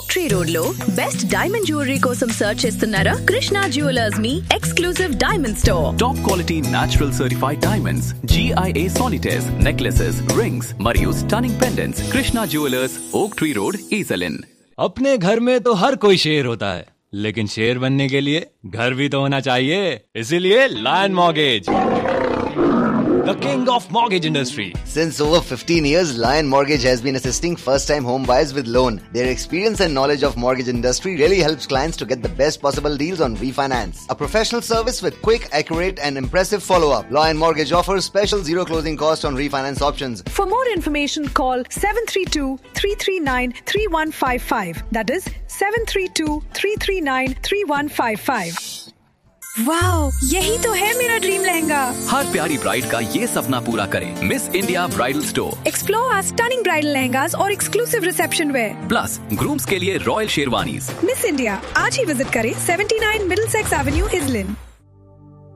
Tree road లో best diamond jewellery కోసం search చేస్తున్నారా? కృష్ణ జ్యువెలర్స్ మీ exclusive diamond store. Top quality natural certified diamonds, GIA solitaires, necklaces, rings మరియు stunning pendants. Krishna jewellers, oak tree road, ईसलिन. अपने घर में तो हर कोई शेर होता है, लेकिन शेर बनने के लिए घर भी तो होना चाहिए. इसीलिए lion mortgage, the king of mortgage industry. Since over 15 years, Lion Mortgage has been assisting first-time home buyers with loan. Their experience and knowledge of mortgage industry really helps clients to get the best possible deals on refinance. A professional service with quick, accurate and impressive follow-up. Lion Mortgage offers special zero closing cost on refinance options. For more information, call 732-339-3155. That is 732-339-3155. Wow, यही तो है मेरा dream lehenga. हर प्यारी bride का ये सपना पूरा करें. Miss India bridal store. Explore our stunning bridal lehengas और exclusive reception wear. Plus grooms के लिए रॉयल शेरवानीज. मिस इंडिया आज ही विजिट करें 79 मिडलसेक्स एवेन्यू, इजलिन.